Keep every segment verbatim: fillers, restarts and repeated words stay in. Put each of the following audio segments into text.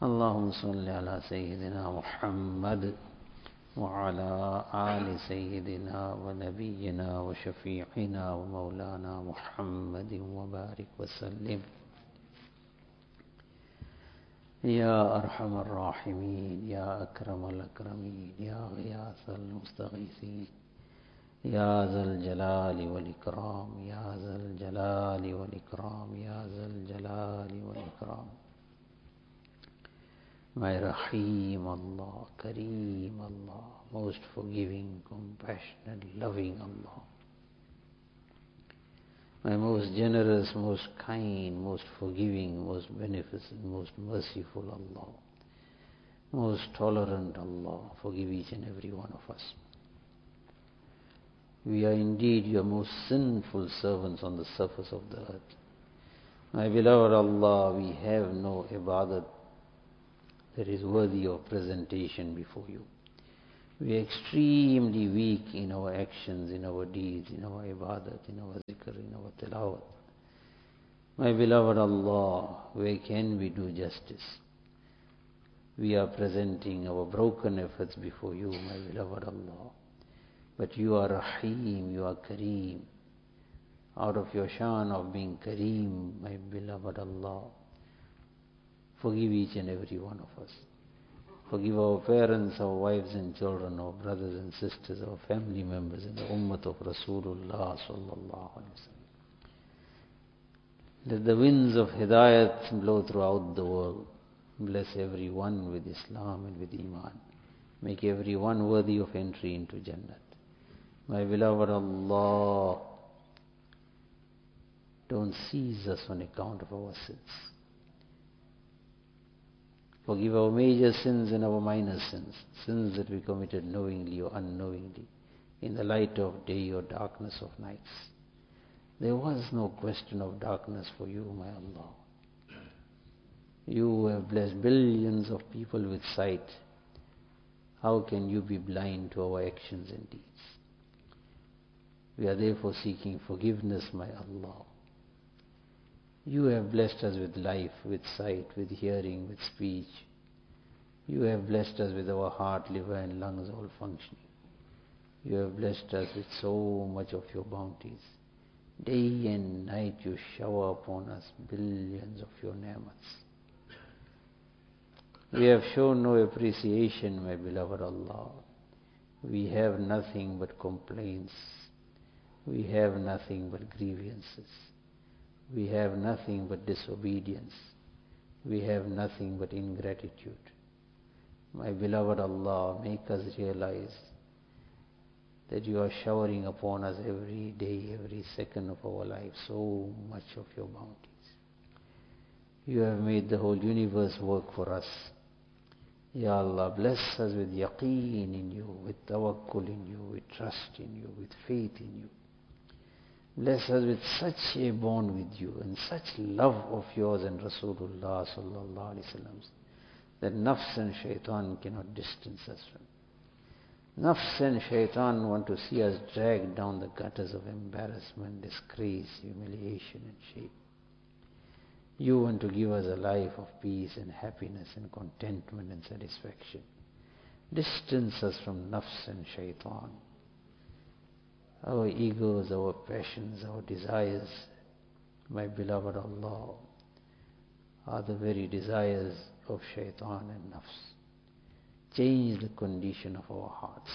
اللهم صل على سيدنا محمد وعلى آل سيدنا ونبينا وشفيعنا ومولانا محمد وبارك وسلم. يا أرحم الراحمين، يا أكرم الأكرمين، يا غياث المستغيثين، يا ذا الجلال والإكرام، يا ذا الجلال والإكرام، يا ذا الجلال والإكرام. My Rahim Allah, Kareem Allah, most forgiving, compassionate, loving Allah. My most generous, most kind, most forgiving, most beneficent, most merciful Allah. Most tolerant Allah, forgive each and every one of us. We are indeed your most sinful servants on the surface of the earth. My beloved Allah, we have no ibadat that is worthy of presentation before you. We are extremely weak in our actions, in our deeds, in our ibadat, in our zikr, in our tilawat. My beloved Allah, where can we do justice? We are presenting our broken efforts before you, my beloved Allah. But you are Rahim, you are Kareem. Out of your shan of being Kareem, my beloved Allah, forgive each and every one of us. Forgive our parents, our wives and children, our brothers and sisters, our family members, and the ummah of Rasulullah sallallahu alaihi wasallam. Let the winds of hidayat blow throughout the world. Bless everyone with Islam and with Iman. Make everyone worthy of entry into Jannat. My beloved Allah, don't seize us on account of our sins. Forgive our major sins and our minor sins, sins that we committed knowingly or unknowingly, in the light of day or darkness of nights. There was no question of darkness for you, my Allah. You have blessed billions of people with sight. How can you be blind to our actions and deeds? We are therefore seeking forgiveness, my Allah. You have blessed us with life, with sight, with hearing, with speech. You have blessed us with our heart, liver and lungs all functioning. You have blessed us with so much of your bounties. Day and night you shower upon us billions of your ni'mats. We have shown no appreciation, my beloved Allah. We have nothing but complaints. We have nothing but grievances. We have nothing but disobedience. We have nothing but ingratitude. My beloved Allah, make us realize that you are showering upon us every day, every second of our life, so much of your bounties. You have made the whole universe work for us. Ya Allah, bless us with yaqeen in you, with tawakkul in you, with trust in you, with faith in you. Bless us with such a bond with you and such love of yours and Rasulullah sallallahu alaihi wasallam that nafs and shaitan cannot distance us from. Nafs and shaitan want to see us dragged down the gutters of embarrassment, disgrace, humiliation and shame. You want to give us a life of peace and happiness and contentment and satisfaction. Distance us from nafs and shaitan. Our egos, our passions, our desires, my beloved Allah, are the very desires of shaitan and nafs. Change the condition of our hearts.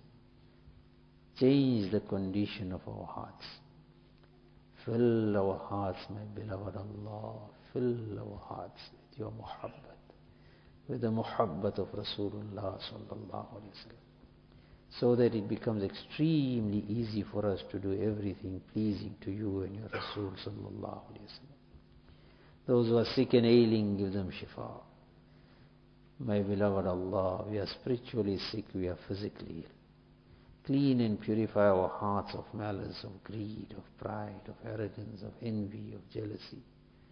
Change the condition of our hearts. Fill our hearts, my beloved Allah, fill our hearts with your muhabbat, with the muhabbat of Rasulullah sallallahu alaihi wasallam, so that it becomes extremely easy for us to do everything pleasing to you and your Rasul sallallahu alaihi wasallam. Those who are sick and ailing, give them shifa. My beloved Allah, we are spiritually sick, we are physically ill. Clean and purify our hearts of malice, of greed, of pride, of arrogance, of envy, of jealousy.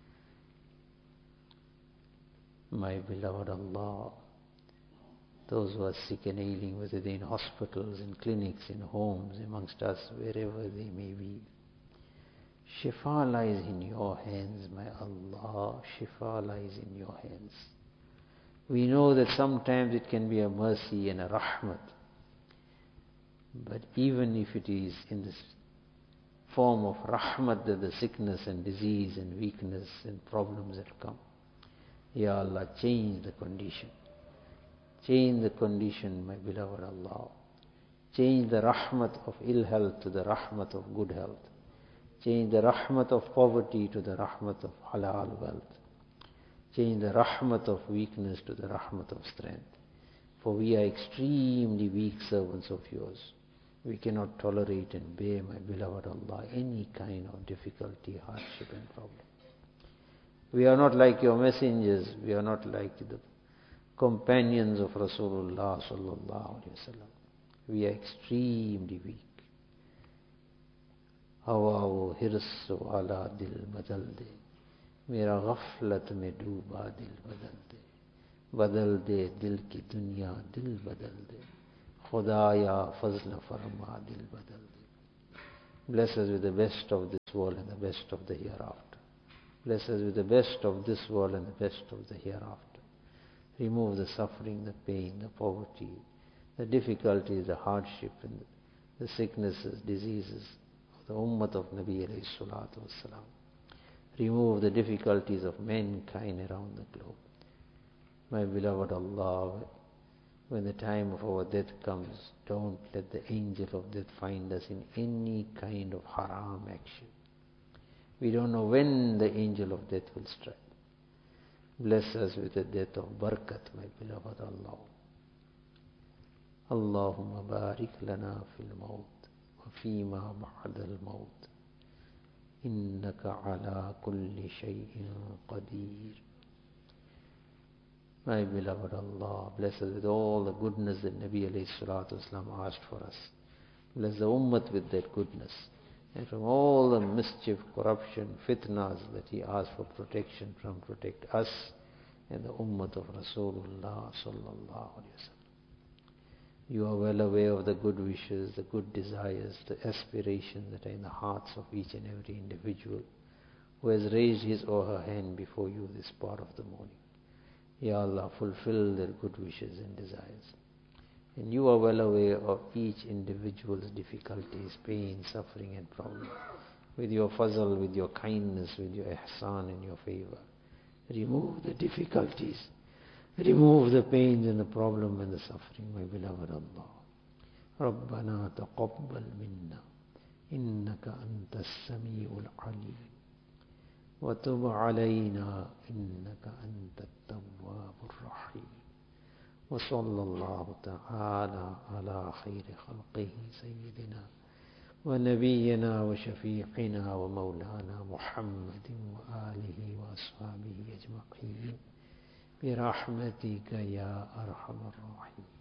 My beloved Allah, those who are sick and ailing, whether they're in hospitals, in clinics, in homes, amongst us, wherever they may be, shifa lies in your hands, my Allah. Shifa lies in your hands. We know that sometimes it can be a mercy and a rahmat. But even if it is in this form of rahmat that the sickness and disease and weakness and problems that come, Ya Allah, change the condition. Change the condition, my beloved Allah. Change the rahmat of ill health to the rahmat of good health. Change the rahmat of poverty to the rahmat of halal wealth. Change the rahmat of weakness to the rahmat of strength. For we are extremely weak servants of yours. We cannot tolerate and bear, my beloved Allah, any kind of difficulty, hardship and problem. We are not like your messengers. We are not like the companions of Rasulullah sallallahu alaihi wasallam. We are extremely weak. हवा वो हिर्स वाला दिल बदल दे, मेरा गफलत में डूबा दिल बदल दे, बदल दे दिल की दुनिया दिल बदल दे, खुदाया फजल फरमा दिल बदल दे. Bless us with the best of this world and the best of the hereafter. Bless us with the best of this world and the best of the hereafter. Remove the suffering, the pain, the poverty, the difficulties, the hardship, and the sicknesses, diseases of the ummah of Nabi alayhi salatu wasalam. Remove the difficulties of mankind around the globe. My beloved Allah, when the time of our death comes, don't let the angel of death find us in any kind of haram action. We don't know when the angel of death will strike. Bless us with the death of barakat, my beloved Allah. Allahumma barik lana fil maut wa fima ba'da al maut. Innaka ala kulli shay'in qadir. My beloved Allah, bless us with all the goodness that Nabi alayhi salatu wasalam asked for us. Bless the ummah with that goodness. And from all the mischief, corruption, fitnas that he asked for protection from, protect us and the ummah of Rasulullah sallallahu alaihi wasallam. You are well aware of the good wishes, the good desires, the aspirations that are in the hearts of each and every individual who has raised his or her hand before you this part of the morning. Ya Allah, fulfill their good wishes and desires. And you are well aware of each individual's difficulties, pain, suffering and problem. With your fazl, with your kindness, with your ihsan and your favor, remove the difficulties, remove the pains and the problem and the suffering, my beloved Allah. رَبَّنَا تَقَبَّلْ مِنَّا إِنَّكَ أَنْتَ السَّمِيعُ الْعَلِيمُ وَتُبْ عَلَيْنَا إِنَّكَ أَنْتَ التَّوَّابُ الرَّحِيمُ وصلى الله تعالى على خير خلقه سيدنا ونبينا وشفيعنا ومولانا محمد وآله وأصحابه أجمعين برحمتك يا أرحم الراحمين.